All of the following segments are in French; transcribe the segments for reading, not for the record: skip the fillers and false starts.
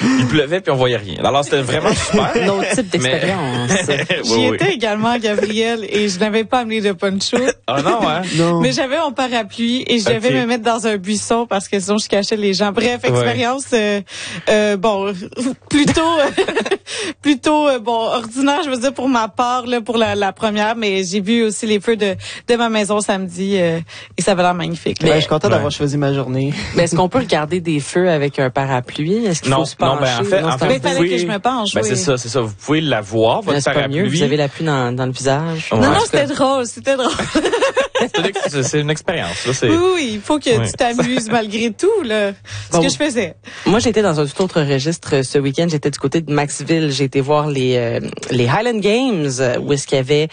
Il pleuvait puis on voyait rien. Alors c'était vraiment super. Un autre type d'expérience. J'y étais également, Gabriel, et je n'avais pas amené de poncho. Ah non, hein? Non. Mais j'avais mon parapluie et je devais me mettre dans un buisson parce que sinon je cachais les gens. Bref, expérience, plutôt ordinaire, je veux dire, pour ma part, là, pour la première, mais j'ai vu aussi les feux de ma maison samedi et ça avait l'air magnifique. Mais je suis content d'avoir choisi ma journée. Mais est-ce qu'on peut regarder des feux avec un parapluie? Est-ce qu'il faut se pencher? En fait, il fallait que je me penche. Ben, c'est ça. Vous pouvez la voir, votre parapluie. Mieux, vous avez la pluie dans le visage. Non, c'était drôle. C'est une expérience. Là, oui, il faut que tu t'amuses malgré tout, là. Ce que je faisais. Moi, j'étais dans un tout autre registre ce week-end. J'étais du côté de Maxville. J'ai été voir les Highland Games, où est-ce qu'il y avait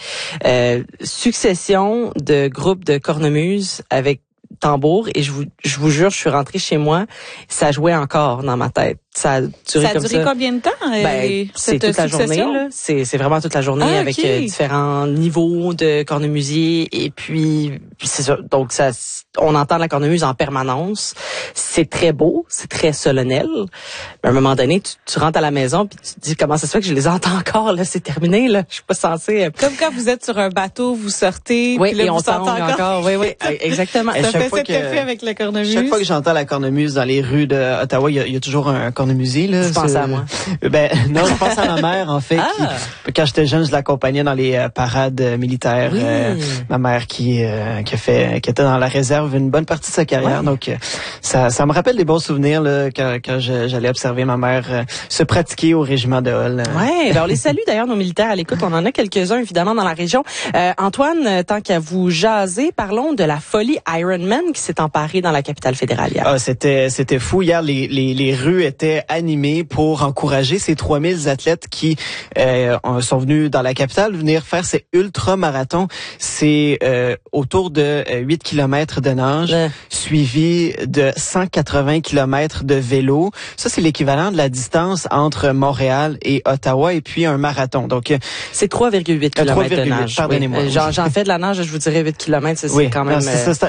succession de groupes de cornemuse avec tambour, et je vous jure, je suis rentrée chez moi, ça jouait encore dans ma tête. Ça a duré combien de temps? C'est toute la journée, là. C'est vraiment toute la journée avec différents niveaux de cornemusier, et puis c'est ça. Donc on entend la cornemuse en permanence. C'est très beau, c'est très solennel. Mais à un moment donné, tu rentres à la maison puis tu te dis comment ça se fait que je les entends encore, là, c'est terminé, là. Je suis pas censée. Comme quand vous êtes sur un bateau, vous sortez, oui, puis là, et vous on t'entend encore. Oui, exactement. Ça fait cet effet avec la cornemuse. Chaque fois que j'entends la cornemuse dans les rues d'Ottawa, il y a toujours un cornemusier, là. Tu penses à moi? Non, je pense à ma mère, en fait, quand j'étais jeune, je l'accompagnais dans les parades militaires. Oui. Ma mère qui était dans la réserve une bonne partie de sa carrière. Donc, ça me rappelle des bons souvenirs, là, quand j'allais observer ma mère se pratiquer au régiment de Hull. Ouais, ben on les salue d'ailleurs, nos militaires à l'écoute. On en a quelques-uns, évidemment, dans la région. Antoine, tant qu'à vous jaser, parlons de la folie Ironman qui s'est emparée dans la capitale fédérale hier. Ah, c'était fou. Hier, les rues étaient animées pour encourager ces 3000 athlètes qui sont venus dans la capitale venir faire ces ultra-marathons. C'est autour de 8 kilomètres de nage, suivi de 180 kilomètres de vélo. Ça, c'est l'équivalent de la distance entre Montréal et Ottawa, et puis un marathon. Donc, c'est 3,8 kilomètres de nage. Pardonnez-moi. Oui. J'en fais de la nage, je vous dirais 8 kilomètres, c'est quand même...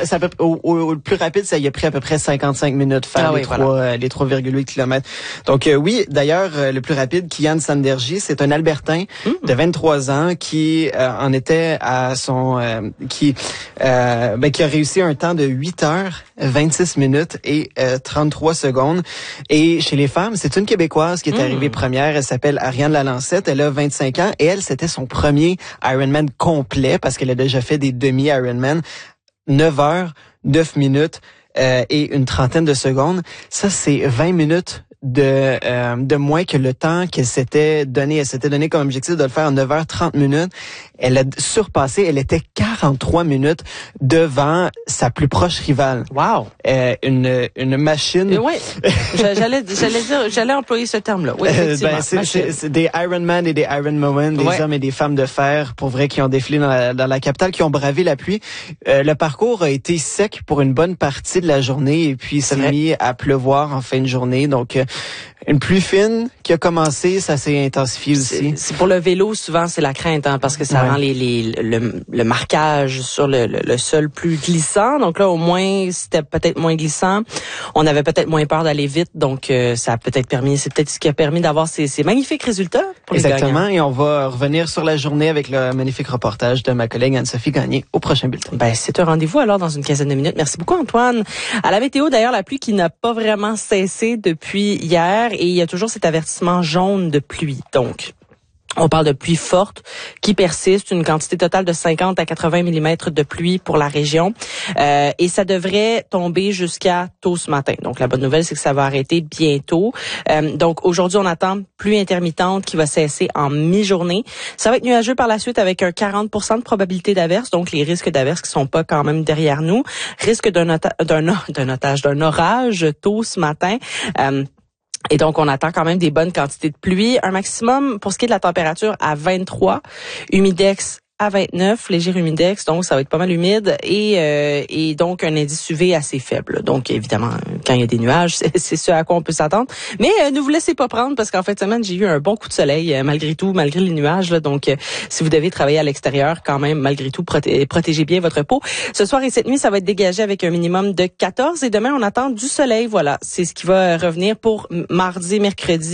Au plus rapide, ça y a pris à peu près 55 minutes faire les 3,8 kilomètres. Donc oui, d'ailleurs, le plus rapide, Kian Sanderji, c'est un Albertain de 23 ans qui en était à son... qui a réussi un temps de 8 heures, 26 minutes et 33 secondes. Et chez les femmes, c'est une Québécoise qui est arrivée première. Elle s'appelle Ariane Lalancette. Elle a 25 ans et elle, c'était son premier Ironman complet parce qu'elle a déjà fait des demi-Ironman. 9 heures, 9 minutes et une trentaine de secondes. Ça, c'est 20 minutes de moins que le temps qu'elle s'était donné. Elle s'était donné comme objectif de le faire en 9 heures 30 minutes. Elle a surpassé, elle était 43 minutes devant sa plus proche rivale. Wow! Une machine. Oui, j'allais employer ce terme-là. Oui, c'est des Ironman et des Ironwomen, des hommes et des femmes de fer, pour vrai, qui ont défilé dans la capitale, qui ont bravé la pluie. Le parcours a été sec pour une bonne partie de la journée, et puis ça s'est mis à pleuvoir en fin de journée. Donc, une pluie fine qui a commencé, ça s'est intensifié aussi. C'est pour le vélo, souvent, c'est la crainte, parce que ça rend le marquage sur le sol plus glissant. Donc là, au moins, c'était peut-être moins glissant. On avait peut-être moins peur d'aller vite, donc ça a peut-être permis, c'est peut-être ce qui a permis d'avoir ces magnifiques résultats pour les gagnants. Exactement, et on va revenir sur la journée avec le magnifique reportage de ma collègue Anne-Sophie Gagné au prochain bulletin. C'est un rendez-vous alors dans une quinzaine de minutes. Merci beaucoup, Antoine. À la météo, d'ailleurs, la pluie qui n'a pas vraiment cessé depuis hier, et il y a toujours cet avertissement jaune de pluie. Donc, on parle de pluie forte qui persiste, une quantité totale de 50 à 80 mm de pluie pour la région. Et ça devrait tomber jusqu'à tôt ce matin. Donc, la bonne nouvelle, c'est que ça va arrêter bientôt. Donc, aujourd'hui, on attend pluie intermittente qui va cesser en mi-journée. Ça va être nuageux par la suite avec un 40% de probabilité d'averse. Donc, les risques d'averse qui sont pas quand même derrière nous. Risque d'un orage tôt ce matin. Et donc, on attend quand même des bonnes quantités de pluie. Un maximum, pour ce qui est de la température, à 23. Humidex à 29, léger humidex, donc ça va être pas mal humide, et donc un indice UV assez faible. Donc évidemment, quand il y a des nuages, c'est ce à quoi on peut s'attendre. Mais ne vous laissez pas prendre, parce qu'en fin de semaine, j'ai eu un bon coup de soleil malgré tout, malgré les nuages. Là, donc si vous devez travailler à l'extérieur, quand même, malgré tout, protégez bien votre peau. Ce soir et cette nuit, ça va être dégagé avec un minimum de 14, et demain, on attend du soleil. Voilà, c'est ce qui va revenir pour mardi, mercredi.